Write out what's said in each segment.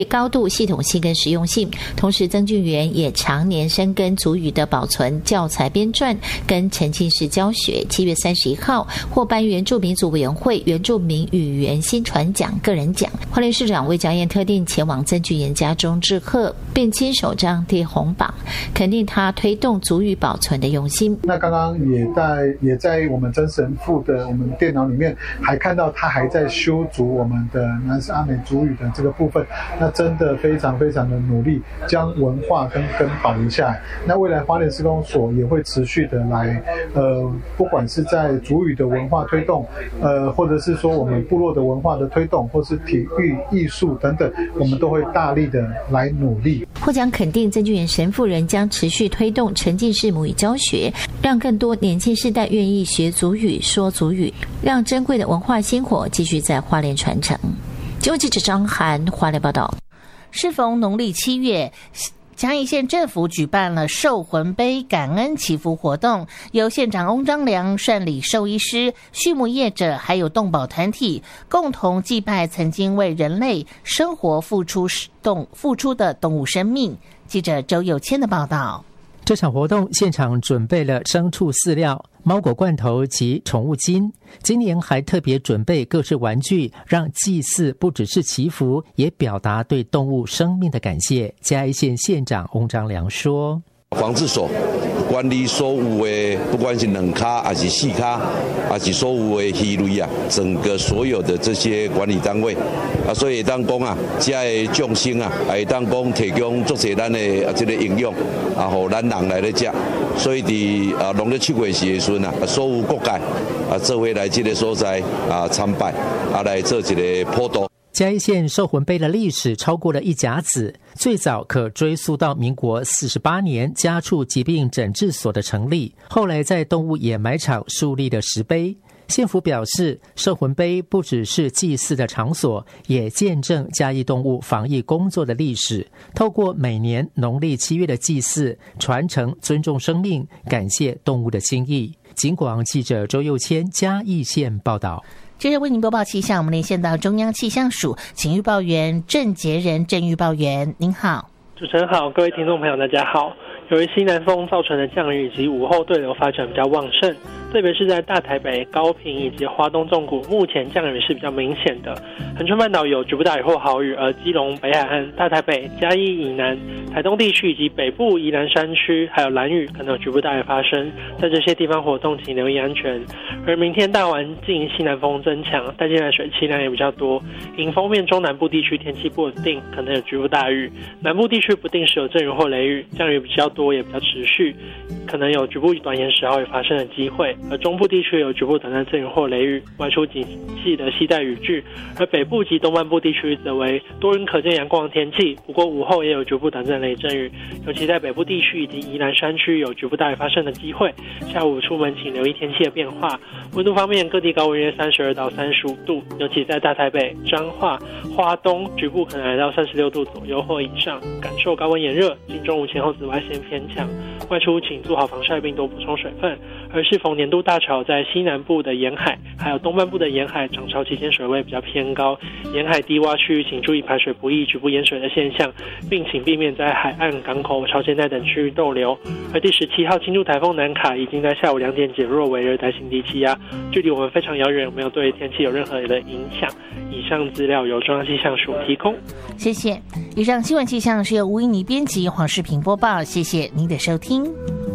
高度系统性跟实用性。同时曾俊源也常年深耕族语的保存、教材编撰跟沉浸式教学。7月31号获颁原住民族委员会原住民语言薪传奖个人奖。花莲市长魏佳燕特地前往曾俊源家中致贺，并亲手张贴红榜，肯定他推动族语保存的用心。 那刚刚也在我们曾神父的我们电脑里面还看到他还在修筑我们的南斯阿美族语的这个部分，那真的非常非常的努力，将文化跟根保留下来。那未来花莲市公所也会持续的来，不管是在族语的文化推动，或者是说我们部落的文化的推动，或是体育、艺术等等，我们都会大力的来努力。 获奖肯定曾俊源神父人将持续推动沉浸式母语教学，让更多年轻世代愿意学族语、说族语，让珍贵的文化薪火继续在花莲传承。节目记者张涵花莲报道。 适逢农历7月，嘉义县政府举办了寿魂杯感恩祈福活动，由县长翁章良率领兽医师、畜牧业者还有动保团体共同祭拜曾经为人类生活付出的动物生命。记者周友谦的报道。 这场活动现场准备了牲畜饲料、猫狗罐头及宠物金，今年还特别准备各式玩具，让祭祀不只是祈福，也表达对动物生命的感谢。嘉义县县长翁章良说， 防治所管理所有的，不管是2卡还是4卡，还是所有的鱼类啊，整个所有的这些管理单位啊，所以会当讲啊，这的众生啊，会当讲提供足侪咱的这个营养啊，互咱人来咧食。所以伫农历7月时的时阵啊，所有各界啊，做伙来这个所在啊参拜啊，来做一个普渡。 嘉义县寿魂杯的历史超过了1甲子，最早可追溯到民国48年家畜疾病诊治所的成立，后来在动物掩埋场树立了石碑。县府表示，寿魂杯不只是祭祀的场所，也见证嘉义动物防疫工作的历史。透过每年农历7月的祭祀，传承尊重生命、感谢动物的心意。警广记者周佑谦嘉义县报道。 接着为您播报气象，我们连线到中央气象署，请预报员郑杰仁郑预报员，您好。 主持人好，各位听众朋友大家好。由于西南风造成的降雨以及午后对流发展比较旺盛，特别是在大台北、高屏以及花东纵谷，目前降雨是比较明显的。恒春半岛有局部大雨或豪雨，而基隆、北海岸、大台北、嘉义以南、台东地区以及北部宜兰山区还有兰屿可能有局部大雨发生，在这些地方活动请留意安全。而明天大环境西南风增强，带进来水汽量也比较多，迎风面中南部地区天气不稳定，可能有局部大雨，南部地区不定时有阵雨或雷雨，降雨比较多也比较持续，可能有局部短延时豪雨发生的机会。而中部地区有局部短暂阵雨或雷雨，外出谨记得携带雨具。而北部及东半部地区则为多云可见阳光的天气，不过午后也有局部短暂雷阵雨，尤其在北部地区以及宜兰山区有局部大雨发生的机会。下午出门请留意天气的变化。温度方面，各地高温约32到35度，尤其在大台北、彰化、花东，局部可能来到36度左右或以上，感受高温炎热。近中午前后紫外线偏强，外出请做好防晒并多补充水分。而适逢年度大潮，在西南部的沿海还有东半部的沿海涨潮期间水位比较偏高，沿海低洼区域请注意排水不易、局部淹水的现象，并请避免在海岸、港口、潮间带等区域逗留。而第17号轻度台风南卡已经在下午2点减弱为热带性低气压，距离我们非常遥远，没有对天气有任何的影响。以上资料由中央气象署提供。 谢谢。以上新闻气象是由吴依妮编辑，黄世平播报。谢谢您的收听。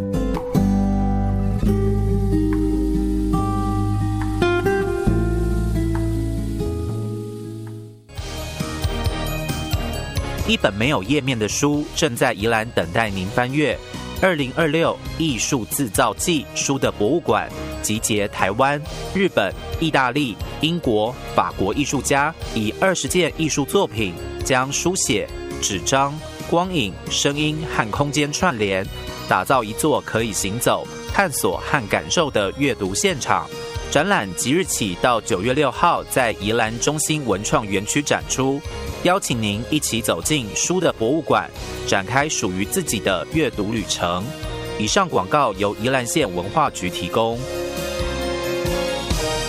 一本没有页面的书正在宜兰等待您翻阅。2026艺术自造季书的博物馆集结台湾、日本、意大利、英国、法国艺术家，以20件艺术作品将书写、纸张、光影、声音和空间串联，打造一座可以行走、探索和感受的阅读现场。展览即日起到9月6号在宜兰中心文创园区展出，邀请您一起走进书的博物馆，展开属于自己的阅读旅程。以上广告由宜兰县文化局提供。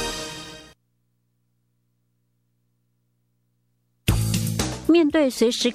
面对随时